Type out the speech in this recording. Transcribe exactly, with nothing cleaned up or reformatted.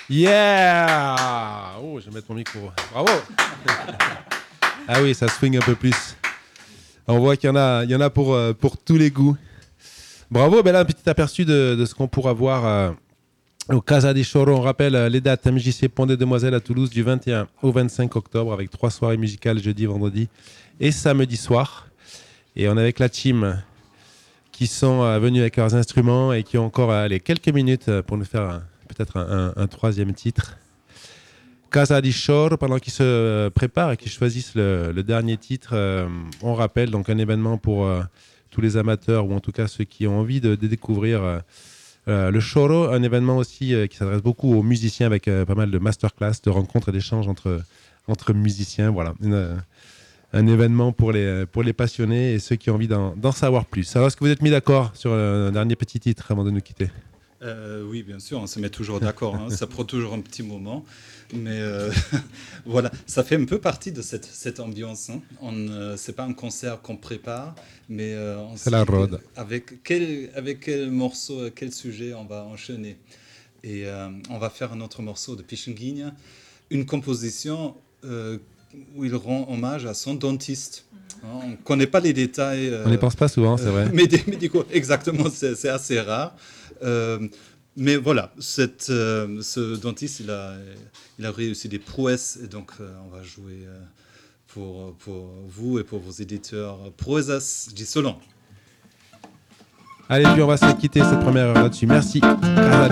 Yeah! Oh, je vais mettre mon micro. Bravo! Ah oui, ça swing un peu plus. On voit qu'il y en a, il y en a pour, euh, pour tous les goûts. Bravo, ben là, un petit aperçu de, de ce qu'on pourra voir euh, au Casa di Choro. On rappelle euh, les dates M J C Pont des Demoiselles à Toulouse du vingt et un au vingt-cinq octobre avec trois soirées musicales jeudi, vendredi et samedi soir. Et on est avec la team qui sont euh, venus avec leurs instruments et qui ont encore euh, allez, quelques minutes euh, pour nous faire euh, peut-être un, un, un troisième titre. Casa di Choro, pendant qu'ils se préparent et qu'ils choisissent le, le dernier titre, euh, on rappelle donc un événement pour euh, tous les amateurs ou en tout cas ceux qui ont envie de, de découvrir euh, euh, le Choro, un événement aussi euh, qui s'adresse beaucoup aux musiciens avec euh, pas mal de masterclass, de rencontres et d'échanges entre, entre musiciens. Voilà, Une, un événement pour les, pour les passionnés et ceux qui ont envie d'en, d'en savoir plus. Alors, est-ce que vous êtes mis d'accord sur un dernier petit titre avant de nous quitter ? Euh, oui, bien sûr, on se met toujours d'accord. Hein. Ça prend toujours un petit moment. Mais euh, voilà, ça fait un peu partie de cette, cette ambiance. Hein. On, euh, c'est pas un concert qu'on prépare, mais euh, on c'est la se dit road. avec quel, avec quel morceau, quel sujet on va enchaîner. Et euh, on va faire un autre morceau de Pichinguinha, une composition euh, où il rend hommage à son dentiste. Hein, on ne connaît pas les détails. Euh, on n'y pense pas souvent, c'est vrai. Euh, médicaux, exactement, c'est, c'est assez rare. Euh, mais voilà, cette, euh, ce dentiste, il a, il a réussi des prouesses, et donc euh, on va jouer euh, pour, pour vous et pour vos éditeurs Proezas de Solon. Allez, puis on va se quitter cette première heure là-dessus. Merci.